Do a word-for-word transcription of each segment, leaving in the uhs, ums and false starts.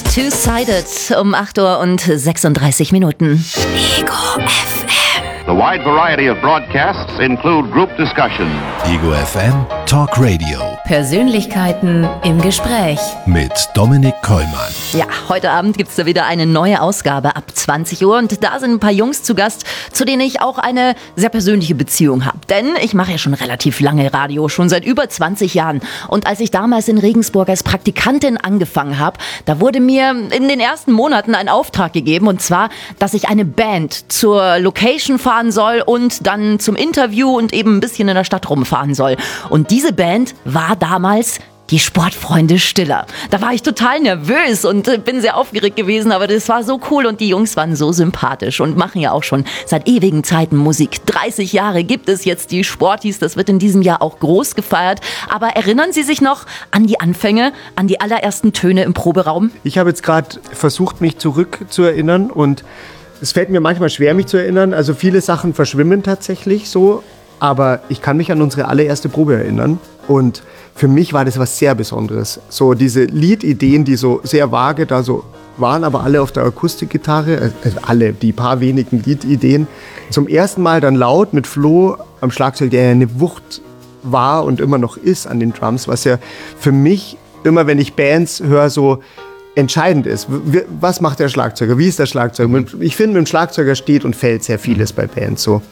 Two-Sided um acht Uhr und sechsunddreißig Minuten. Ego F M. The wide variety of broadcasts include group discussion. Ego F M Talk Radio. Persönlichkeiten im Gespräch. Mit Dominik Kollmann. Ja, heute Abend gibt's da wieder eine neue Ausgabe ab zwanzig Uhr und da sind ein paar Jungs zu Gast, zu denen ich auch eine sehr persönliche Beziehung habe. Denn ich mache ja schon relativ lange Radio, schon seit über zwanzig Jahren. Und als ich damals in Regensburg als Praktikantin angefangen habe, da wurde mir in den ersten Monaten ein Auftrag gegeben, und zwar, dass ich eine Band zur Location fahren soll und dann zum Interview und eben ein bisschen in der Stadt rumfahren soll. Und diese Band war damals die Sportfreunde Stiller. Da war ich total nervös und äh, bin sehr aufgeregt gewesen, aber das war so cool und die Jungs waren so sympathisch und machen ja auch schon seit ewigen Zeiten Musik. dreißig Jahre gibt es jetzt die Sporties, das wird in diesem Jahr auch groß gefeiert. Aber erinnern Sie sich noch an die Anfänge, an die allerersten Töne im Proberaum? Ich habe jetzt gerade versucht, mich zurückzuerinnern, und es fällt mir manchmal schwer, mich zu erinnern. Also viele Sachen verschwimmen tatsächlich so, aber ich kann mich an unsere allererste Probe erinnern. Und für mich war das was sehr Besonderes. So diese Liedideen, die so sehr vage da so waren, aber alle auf der Akustikgitarre, also alle, die paar wenigen Liedideen. Zum ersten Mal dann laut mit Flo am Schlagzeug, der ja eine Wucht war und immer noch ist an den Drums, was ja für mich immer, wenn ich Bands höre, so entscheidend ist. Was macht der Schlagzeuger? Wie ist der Schlagzeuger? Ich finde, mit dem Schlagzeuger steht und fällt sehr vieles bei Bands so.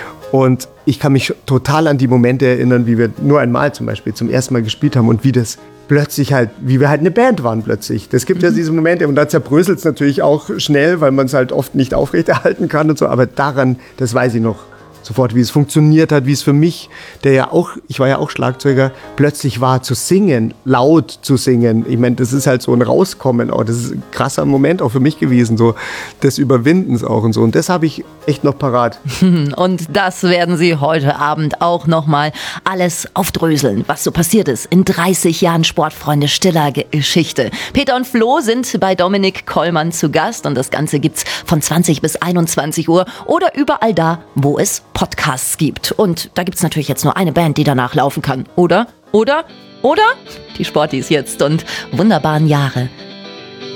Und ich kann mich total an die Momente erinnern, wie wir nur einmal zum Beispiel zum ersten Mal gespielt haben und wie das plötzlich halt, wie wir halt eine Band waren plötzlich. Das gibt mhm. ja diese Momente, und da zerbröselt es natürlich auch schnell, weil man es halt oft nicht aufrechterhalten kann und so, aber daran, das weiß ich noch sofort, wie es funktioniert hat, wie es für mich, der ja auch, ich war ja auch Schlagzeuger, plötzlich war zu singen, laut zu singen. Ich meine, das ist halt so ein Rauskommen auch. Das ist ein krasser Moment auch für mich gewesen, so des Überwindens auch und so. Und das habe ich echt noch parat. Und das werden Sie heute Abend auch nochmal alles aufdröseln, was so passiert ist in dreißig Jahren Sportfreunde Stiller Geschichte. Peter und Flo sind bei Dominik Kollmann zu Gast und das Ganze gibt's von zwanzig bis einundzwanzig Uhr oder überall da, wo es Podcasts gibt. Und da gibt's natürlich jetzt nur eine Band, die danach laufen kann. Oder? Oder? Oder? Die Sporties jetzt und wunderbaren Jahre